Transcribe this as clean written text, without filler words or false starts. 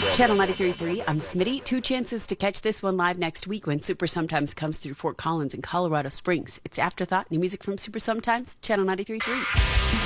Channel 93.3, I'm Smitty. 2 chances to catch this one live next week when Super Sometimes comes through Fort Collins and Colorado Springs. It's Afterthought, new music from Super Sometimes, Channel 93.3.